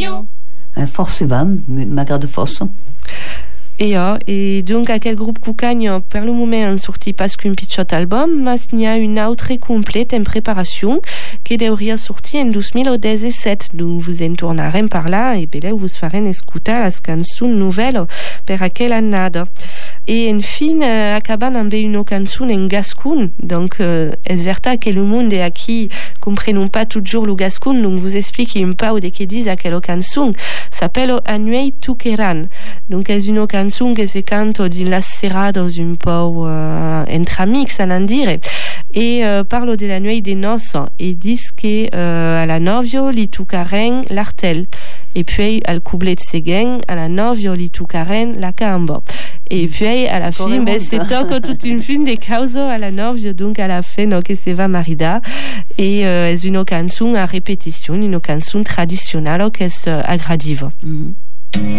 cucagno. Forse va, magari forse. E donc aquel grup Cucagno per le moment en sortit pas qu'un pitchot album, mas n'hi a une autre complète en préparation qui devrait sortir en 2017. Donc vous en tornarem par là et beleu vous farem escutar las cançons nouvelles per aquel annada. Et en fin, acabant amb une cançon en gascon. Donc, es verta que le monde est aquí comprenons pas toujours le gascon, donc vous expliquez un peu de que dit aquella cançon. S'appelle Anuei Tuqueran. Donc, es une cançon que se canta din las serrados un peu entre amics, à en dire. Et parle de la nuit des noces et dit que à la novio li tucaren l'artel. Et puis, al couplet de seguen, à la novio li tucaren la camba. Et puis, à la fin, c'est toco toute une fin de causes à la novio, donc à la fin, no, que se va marida. Et c'est une cançon à répétition, une cançon traditionnelle qui est agradive.